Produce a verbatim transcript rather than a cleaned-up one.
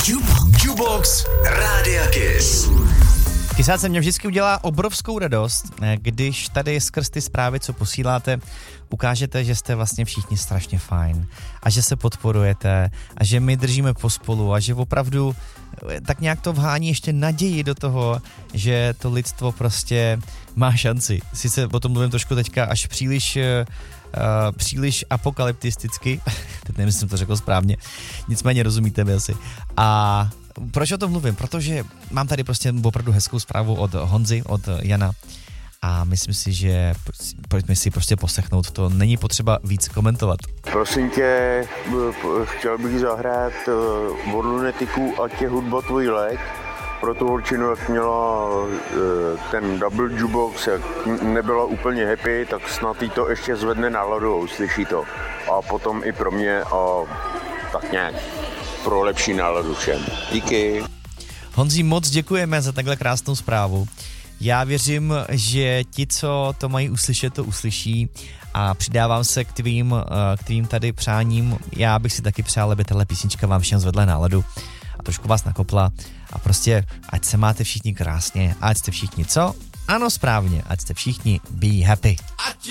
Jukebox Rádia Kiss. Kysáce mě vždycky udělá obrovskou radost, když tady skrz ty zprávy, co posíláte, ukážete, že jste vlastně všichni strašně fajn a že se podporujete a že my držíme pospolu a že opravdu tak nějak to vhání ještě naději do toho, že to lidstvo prostě má šanci. Sice o tom mluvím trošku teďka až příliš... Uh, příliš apokalyptisticky, teď nevím, jestli jsem to řekl správně, nicméně rozumíte mi asi. A proč o tom mluvím? Protože mám tady prostě opravdu hezkou zprávu od Honzy, od Jana a myslím si, že pojďme si prostě poslechnout, to není potřeba víc komentovat. Prosím tě, chtěl bych zahrát od Lunetiku Ať je hudba tvůj lék. Pro tu holčinu, jak měla ten double jukebox, jak nebyla úplně happy, tak snad jí to ještě zvedne náladu, uslyší to. A potom i pro mě a tak nějak pro lepší náladu všem. Díky. Honzí, moc děkujeme za takhle krásnou zprávu. Já věřím, že ti, co to mají uslyšet, to uslyší a přidávám se k tvým, k tvým tady přáním. Já bych si taky přál, aby tahle písnička vám všem zvedla náladu a trošku vás nakopla a prostě ať se máte všichni krásně, ať jste všichni co? Ano, správně, ať jste všichni be happy.